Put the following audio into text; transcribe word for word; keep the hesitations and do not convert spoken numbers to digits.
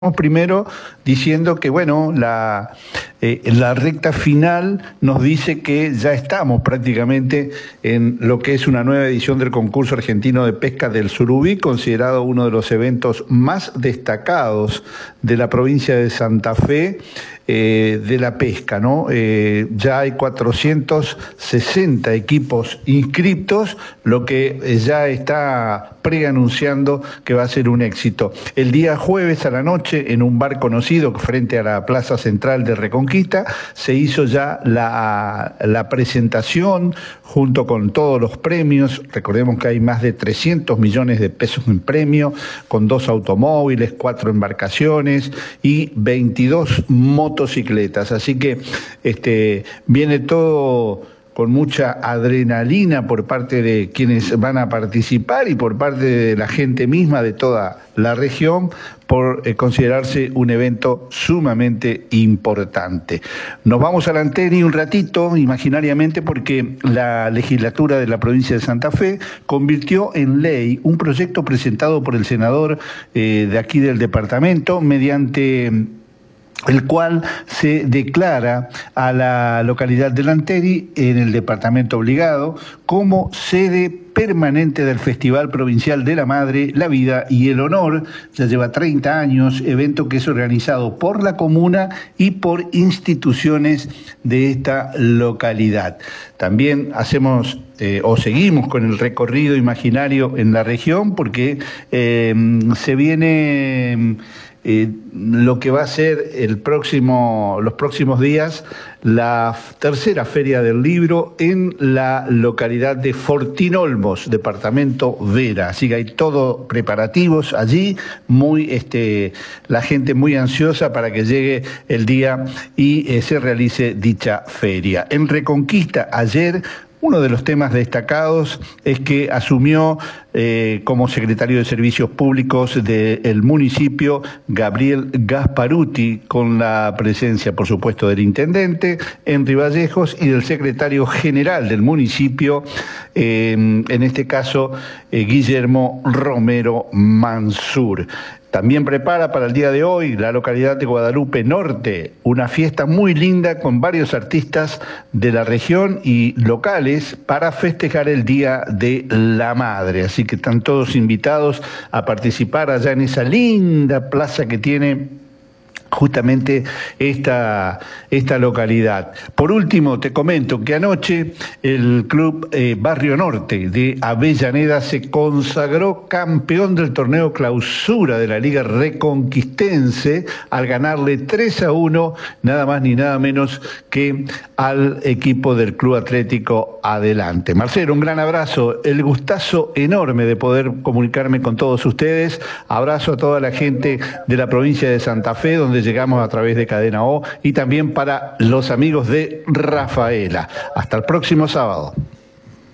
Primero diciendo que bueno, la, eh, la recta final nos dice que ya estamos prácticamente en lo que es una nueva edición del concurso argentino de pesca del Surubí, considerado uno de los eventos más destacados de la provincia de Santa Fe, eh, de la pesca, ¿no? Eh, ya hay cuatrocientos sesenta equipos inscriptos, lo que ya está preanunciando que va a ser un éxito. El día jueves a la noche, en un bar conocido frente a la Plaza Central de Reconquista, se hizo ya la, la presentación junto con todos los premios. Recordemos que hay más de trescientos millones de pesos en premio, con dos automóviles, cuatro embarcaciones y veintidós motocicletas. Así que este, viene todo con mucha adrenalina por parte de quienes van a participar y por parte de la gente misma de toda la región, por eh, considerarse un evento sumamente importante. Nos vamos a la Anteni un ratito, imaginariamente, porque la legislatura de la provincia de Santa Fe convirtió en ley un proyecto presentado por el senador eh, de aquí del departamento, mediante el cual se declara a la localidad de la Anteni, en el departamento obligado, como sede permanente del Festival Provincial de la Madre, la Vida y el Honor. Ya lleva treinta años, evento que es organizado por la comuna y por instituciones de esta localidad. También hacemos eh, o seguimos con el recorrido imaginario en la región, porque eh, se viene Eh, lo que va a ser el próximo, los próximos días, la tercera Feria del Libro en la localidad de Fortín Olmos, departamento Vera. Así que hay todo preparativos allí, muy este, la gente muy ansiosa para que llegue el día y eh, se realice dicha feria. En Reconquista, ayer, uno de los temas destacados es que asumió eh, como secretario de Servicios Públicos del municipio Gabriel Gasparuti, con la presencia, por supuesto, del intendente Henry Vallejos y del secretario general del municipio, eh, en este caso eh, Guillermo Romero Mansur. También prepara para el día de hoy la localidad de Guadalupe Norte una fiesta muy linda con varios artistas de la región y locales para festejar el Día de la Madre. Así que están todos invitados a participar allá en esa linda plaza que tiene justamente esta, esta localidad. Por último, te comento que anoche el Club eh, Barrio Norte de Avellaneda se consagró campeón del torneo clausura de la Liga Reconquistense al ganarle tres a uno, nada más ni nada menos que al equipo del Club Atlético Adelante. Marcelo, un gran abrazo, el gustazo enorme de poder comunicarme con todos ustedes. Abrazo a toda la gente de la provincia de Santa Fe, donde llegamos a través de Cadena O, y también para los amigos de Rafaela. Hasta el próximo sábado.